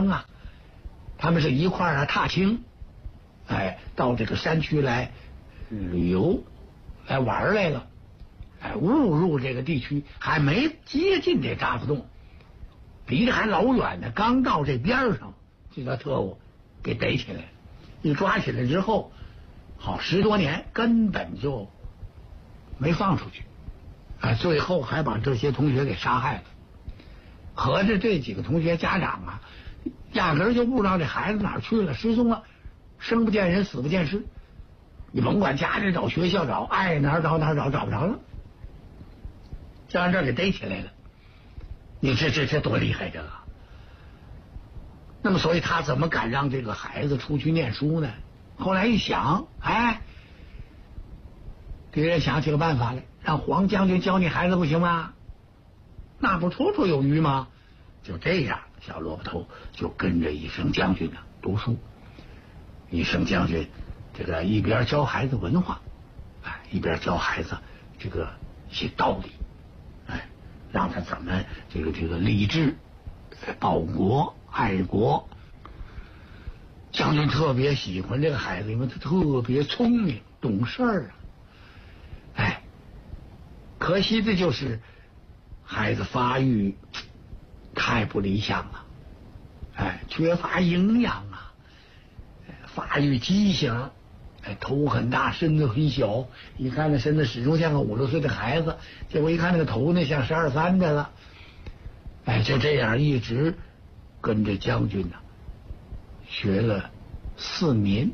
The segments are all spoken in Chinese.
生啊，他们是一块儿踏青，哎，到这个山区来旅游来玩来了，哎，误入这个地区，还没接近这渣滓洞，离得还老远呢，刚到这边上，这个特务给逮起来了。一抓起来之后，好10多年根本就没放出去，啊，最后还把这些同学给杀害了。合着这几个同学家长啊，压根儿就不知道这孩子哪儿去了，失踪了，生不见人，死不见尸。你甭管家里找，学校找，爱哪儿找哪儿找，找不着了，就让这给逮起来了。你这多厉害这个！那么，所以他怎么敢让这个孩子出去念书呢？后来一想，哎，敌人想起个办法来，让黄将军教你孩子不行吗？那不绰绰有余吗？就这样，小萝卜头就跟着一生将军读书。一生将军这个一边教孩子文化，哎，一边教孩子这个一些道理，哎，让他怎么这个立志、报国、爱国。将军特别喜欢这个孩子，因为他特别聪明、懂事儿啊。哎，可惜的就是孩子发育太不理想了，哎，缺乏营养啊，发育畸形，哎，头很大，身子很小，一看那身子始终像个5、6岁的孩子，结果一看那个头呢，像12、13的了，哎，就这样一直跟着将军学了4年，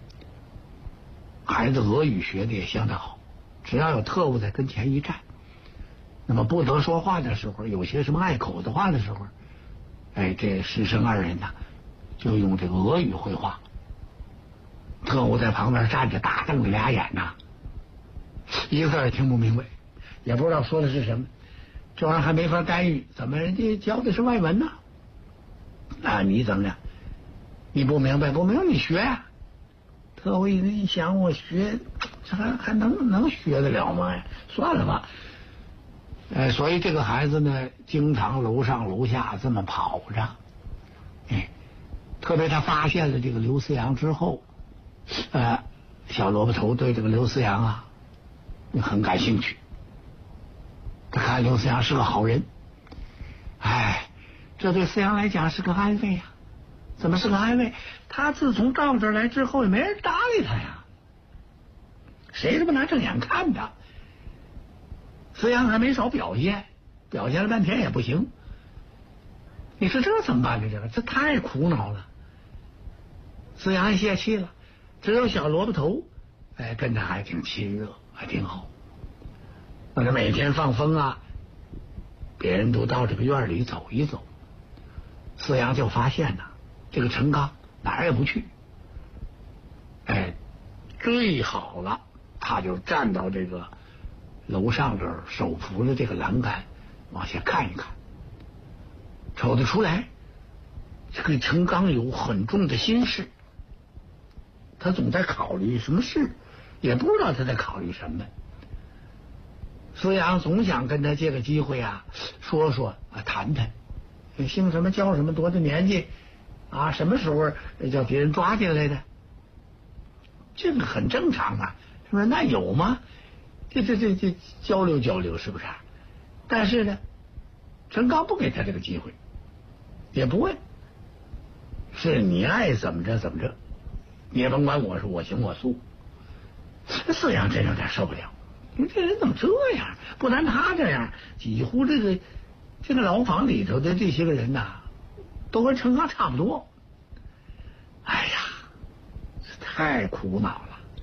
孩子俄语学的也相当好，只要有特务在跟前一站，那么不得说话的时候，有些什么碍口的话的时候，哎，这师生2人就用这个俄语会话。特务在旁边站着，大瞪着俩眼一个字也听不明白，也不知道说的是什么，这玩意儿还没法干预，怎么人家教的是外文呢？啊，你怎么样？你不明白，你学呀。特务一想，我学这还能学得了吗？算了吧。所以这个孩子呢，经常楼上楼下这么跑着。特别他发现了这个刘思阳之后，小萝卜头对这个刘思阳很感兴趣。他看刘思阳是个好人，哎，这对思阳来讲是个安慰呀。怎么是个安慰？他自从到这儿来之后，也没人搭理他呀，谁这么拿正眼看他？思阳还没少表现了半天也不行。你说这怎么办呢？这太苦恼了。思阳泄气了，只有小萝卜头，哎，跟他还挺亲热，还挺好。那他每天放风别人都到这个院里走一走，思阳就发现这个陈刚哪儿也不去，哎，最好了，他就站到这个楼上这儿，手扶着这个栏杆往下看一看，瞅得出来，这个陈刚有很重的心事，他总在考虑什么事，也不知道他在考虑什么。思阳总想跟他借个机会说说谈谈，姓什么叫什么，多大年纪什么时候叫别人抓进来的，这个很正常是不是？那有吗？这交流交流是不是？但是呢，陈刚不给他这个机会，也不问，是你爱怎么着怎么着，你也甭管我，是我行我素。思阳真有点受不了，你这人怎么这样？不但他这样，几乎这个牢房里头的这些个人都跟陈刚差不多。哎呀，这太苦恼了。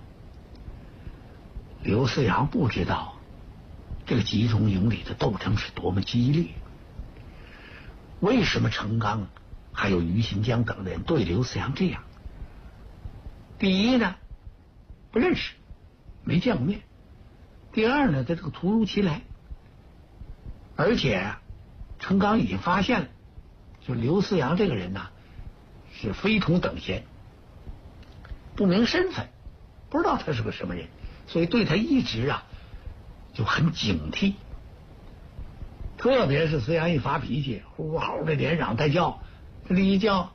刘思阳不知道这个集中营里的斗争是多么激烈，为什么陈刚还有于新江等人对刘思阳这样？第一呢，不认识，没见过面；第二呢，他这个突如其来，而且陈刚已经发现了，就刘思阳这个人是非同等闲，不明身份，不知道他是个什么人，所以对他一直就很警惕。特别是思阳一发脾气，呼嗷的连嚷带叫，这一叫